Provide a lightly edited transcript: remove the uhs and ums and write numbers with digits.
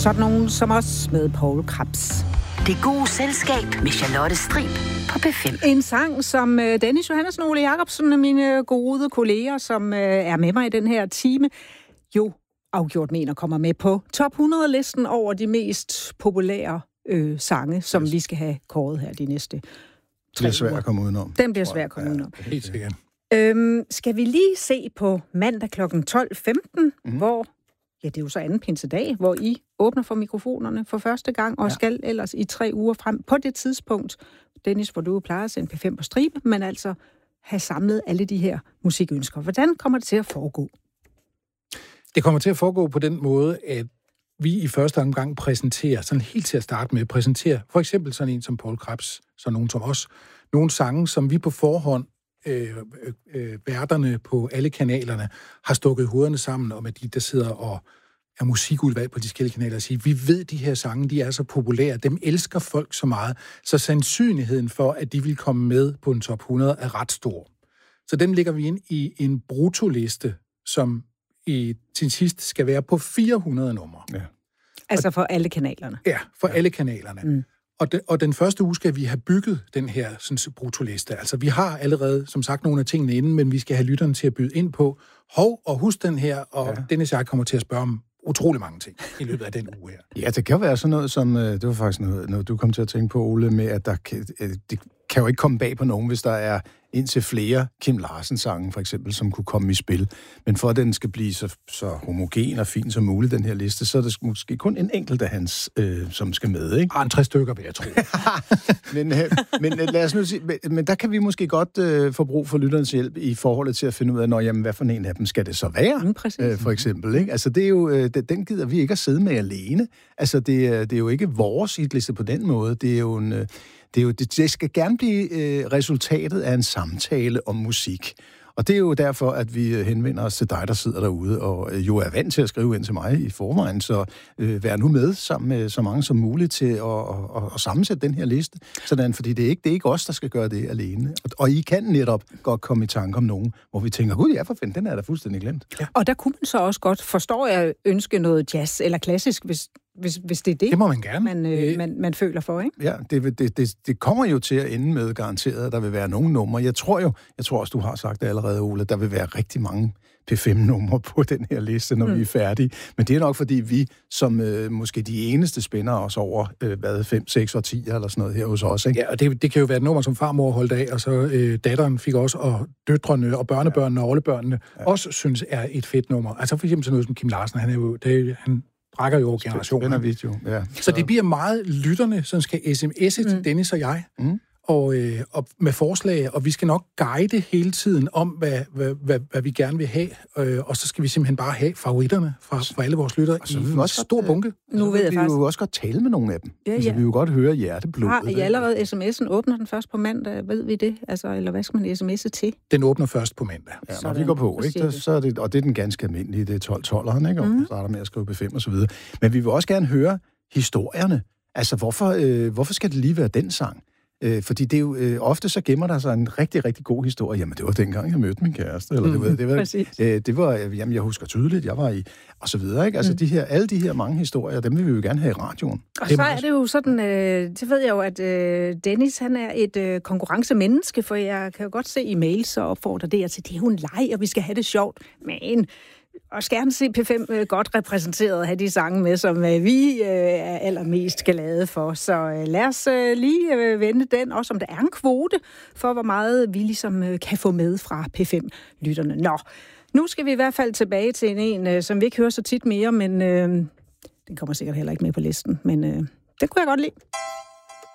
sådan nogen som os med Poul Krebs. Det gode selskab med Charlotte Strib på P5. En sang, som Dennis Johannessen og Ole Jacobsen og mine gode kolleger, som er med mig i den her time, jo afgjort mener kommer med på top 100-listen over de mest populære sange, som vi skal have kåret her de næste 3 uger. Det bliver svært at komme udenom. Den bliver svært at komme udenom. Helt sikkert. Skal vi lige se på mandag kl. 12.15, hvor, ja, det er jo så anden pinsedag, hvor I åbner for mikrofonerne for første gang, og skal ellers i 3 uger frem på det tidspunkt, Dennis, hvor du plejer at sende P5 på stribe, men altså have samlet alle de her musikønsker. Hvordan kommer det til at foregå? Det kommer til at foregå på den måde, at vi i første omgang præsenterer, sådan helt til at starte med, præsenterer for eksempel sådan en som Poul Krebs, sådan nogen som os, nogle sange, som vi på forhånd, værterne på alle kanalerne, har stukket hovederne sammen om, at de, der sidder og er musikudvalg på de forskellige kanaler, og siger, vi ved, de her sange, de er så populære, dem elsker folk så meget, så sandsynligheden for, at de vil komme med på en top 100, er ret stor. Så dem lægger vi ind i en bruttoliste, som til sidst skal være på 400 numre. Ja. Altså for alle kanalerne? Ja, for alle kanalerne. Og den første uge skal vi have bygget den her sådan, bruttoliste. Altså, vi har allerede, som sagt, nogle af tingene inde, men vi skal have lytterne til at byde ind på. Og husk den her, og Dennis og jeg kommer til at spørge om utrolig mange ting i løbet af den uge her. Ja, det kan være sådan noget som, det var faktisk noget du kom til at tænke på, Ole, med at det kan jo ikke komme bag på nogen, hvis der er indtil flere Kim Larsen-sange, for eksempel, som kunne komme i spil. Men for at den skal blive så homogen og fin som muligt, den her liste, så er det måske kun en enkelt af hans, som skal med, ikke? 3 stykker, vil jeg tro. men lad os nu sige, men der kan vi måske godt få brug for lytterens hjælp i forhold til at finde ud af, jamen, hvad for en af dem skal det så være, for eksempel, ikke? Altså, det er jo, den gider vi ikke at sidde med alene. Altså, det er jo ikke vores hitliste på den måde. Det er jo en... Det skal gerne blive resultatet af en samtale om musik. Og det er jo derfor, at vi henvender os til dig, der sidder derude, og jo er vant til at skrive ind til mig i forvejen. Så vær nu med sammen med så mange som muligt til at sammensætte den her liste. Sådan, fordi det er ikke os, der skal gøre det alene. Og I kan netop godt komme i tanke om nogen, hvor vi tænker, gud, ja, for fanden, den er da fuldstændig glemt. Ja. Og der kunne man så også godt, forstår jeg, ønske noget jazz eller klassisk, hvis det er det, det må man gerne. Man føler for, ikke? Ja, det kommer jo til at ende med garanteret, at der vil være nogle numre. Jeg tror også, du har sagt det allerede, Ole, der vil være rigtig mange P5-numre på den her liste, når vi er færdige. Men det er nok, fordi vi, som måske de eneste, spænder os over 5, 6 og 10 eller sådan noget her hos os, ikke? Ja, og det kan jo være et nummer, som farmor holdt af, og så datteren fik også, og døtrene og børnebørnene og oldebørnene også synes er et fedt nummer. Altså for eksempel sådan noget som Kim Larsen, han rækker jo generationer. Video. Ja. Så det bliver meget lytterne, som skal sms'e til Dennis og jeg, og med forslag, og vi skal nok guide hele tiden om, hvad vi gerne vil have, og så skal vi simpelthen bare have favoritterne fra alle vores lyttere i en stor bunke. Nu ved jeg faktisk. Vi vil jo også godt tale med nogle af dem. Ja. Altså, vi vil jo godt høre hjerteblodet. Har I allerede sms'en? Åbner den først på mandag? Ved vi det? Altså, eller hvad skal man sms'e til? Den åbner først på mandag. Ja, når vi går på, ikke? Så er det, og det er den ganske almindelige, det er 12-12'eren, ikke? Og så starter med at skrive P5 og så videre. Men vi vil også gerne høre historierne. Altså, hvorfor skal det lige være den sang? Fordi det er jo ofte så gemmer der sig en rigtig, rigtig god historie. Jamen, det var dengang, jeg mødte min kæreste. Eller det var jamen, jeg husker tydeligt, jeg var i, og så videre, ikke? Altså, alle de her mange historier, dem vil vi jo gerne have i radioen. Og så er det jo sådan, det ved jeg jo, at Dennis, han er et konkurrencemenneske, for jeg kan jo godt se i mails, så opfordrer det til, det er jo en leg, og vi skal have det sjovt. Men og skal gerne se P5 godt repræsenteret og have de sange med, som vi er allermest glade for. Så lad os lige vende den, også om der er en kvote for, hvor meget vi ligesom kan få med fra P5-lytterne. Nå, nu skal vi i hvert fald tilbage til en, som vi ikke hører så tit mere, men den kommer sikkert heller ikke med på listen, men det kunne jeg godt lide.